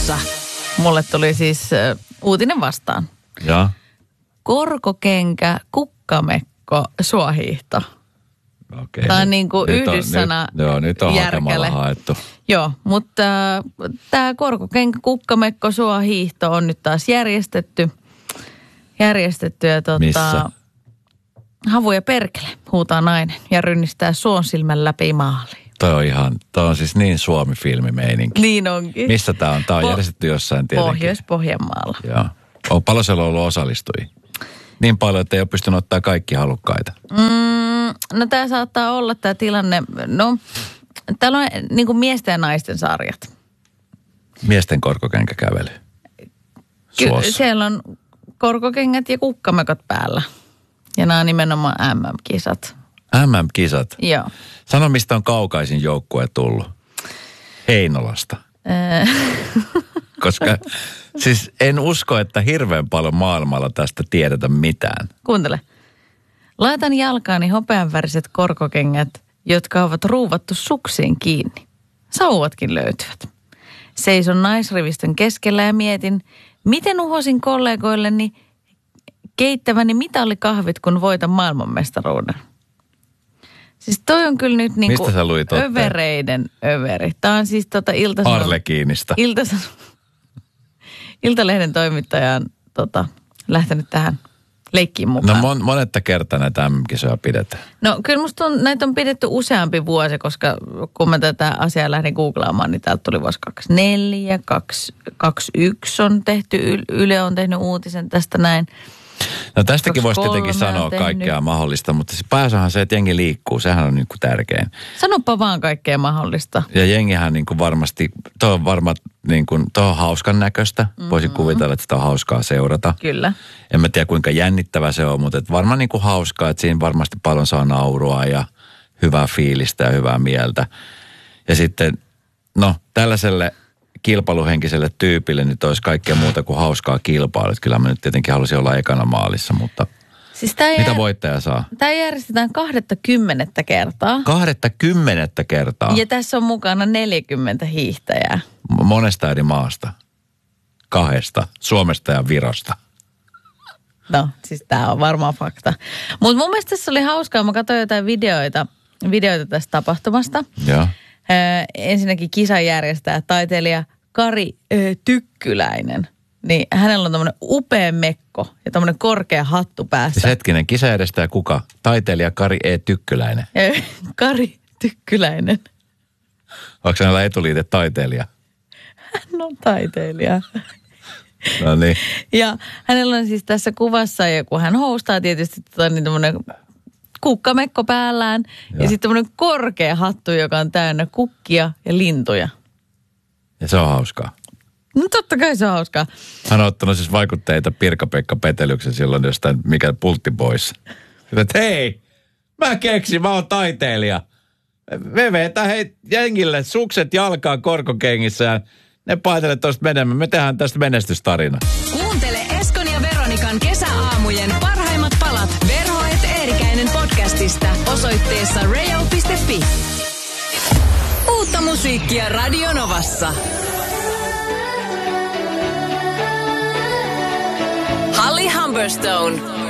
Radionovan.fi-alussa. Mulle tuli siis uutinen vastaan. Ja? Korkokenkä, kukkamekko, suohiihto. Okei. Tämä on niin kuin yhdyssana nyt on hakemalla haettu. Joo, mutta tämä korkokenkä, kukkamekko, suohiihto on nyt taas järjestetty ja Missä? Havu ja perkele, huutaa nainen ja rynnistää suon silmän läpi maaliin. Toi on siis niin Suomi-filmimeininki. Niin onkin. Missä tämä on? Tämä on järjestetty jossain tietenkin. Pohjois-Pohjanmaalla. Joo. Paljon siellä on ollut osallistujia? Niin paljon, että ei ole pystynyt ottaa kaikki halukkaita. No tämä saattaa olla tämä tilanne. No, täällä on niin kuin miesten ja naisten sarjat. Miesten korkokenkäkävely. Suossa. Siellä on korkokengät ja kukkamekot päällä. Ja nämä on nimenomaan MM-kisat. MM-kisat? Joo. Sano, mistä on kaukaisin joukkue tullut. Heinolasta. Koska siis en usko, että hirveän paljon maailmalla tästä tiedetä mitään. Kuuntele. Laitan jalkaani hopeanväriset korkokengät, jotka ovat ruuvattu suksiin kiinni. Sauvatkin löytyvät. Seison naisrivistön keskellä ja mietin, miten uhosin kollegoilleni keittäväni mitallikahvit, kun voitan maailmanmestaruuden. Siis toi on kyllä nyt niinku mistä sä luit övereiden överi. Tää on siis Ilta-Sanomien. Arlekiinista. Iltalehden toimittaja on lähtenyt tähän leikkiin mukaan. No monetta kertaa näitä MM-kisoja pidetään. No kyllä musta näitä on pidetty useampi vuosi, koska kun mä tätä asiaa lähdin googlaamaan, niin täältä tuli vuosi 24, 21 on tehty, Yle on tehnyt uutisen tästä näin. No tästäkin voisi tietenkin sanoa kaikkea mahdollista, mutta se pääsähän se, että jengi liikkuu, sehän on niin kuin tärkein. Sanopa vaan kaikkea mahdollista. Ja jengihän niin kuin varmasti, tuo on varmaan niin kuin, tuo on hauskan näköistä. Voisin kuvitella, että sitä on hauskaa seurata. Kyllä. En mä tiedä kuinka jännittävä se on, mutta että varmaan niin kuin hauskaa, että siinä varmasti paljon saa naurua ja hyvää fiilistä ja hyvää mieltä. Ja sitten, no tällaiselle kilpailuhenkiselle tyypille nyt olisi kaikkea muuta kuin hauskaa kilpailua. Kyllä mä nyt tietenkin halusin olla ekana maalissa, mutta siis mitä voittaja saa? Tämä järjestetään 20 kertaa. 20 kertaa? Ja tässä on mukana 40 hiihtäjää. Monesta eri maasta? 2, Suomesta ja Virosta. No, siis tämä on varmaan fakta. Mutta mun mielestä tässä oli hauskaa. Mä katsoin jotain videoita tästä tapahtumasta. Joo. Ensinnäkin kisan järjestää taiteilija Kari Tykkyläinen. Niin hänellä on tämmöinen upea mekko ja tämmöinen korkea hattu päässä. Siis hetkinen, kisa järjestää kuka? Taiteilija Kari Tykkyläinen. Kari Tykkyläinen. Onko hänellä etuliite taiteilija? Hän on taiteilija. No niin. Ja hänellä on siis tässä kuvassa, kun hän hostaa tietysti niin tämmöinen kukkamekko päällään ja sitten tämmöinen korkea hattu, joka on täynnä kukkia ja lintuja. Ja se on hauskaa. No totta kai se on hauskaa. Hän on ottanut siis vaikutteita Pirkka-Pekka Petelyksen silloin jostain, mikä Pultti Boys. Että hei, mä oon taiteilija. Me vetään jengille sukset jalkaan korkokengissä ja ne paitelee tosta menemään. Me tehdään tästä menestystarina. Kuuntele Eskon ja Veronikan kesäaamujen parhaimmat palat Verho & Eerikäinen podcastista osoitteessa radio.fi. Uutta musiikkia Radio Novassa. Holly Humberstone.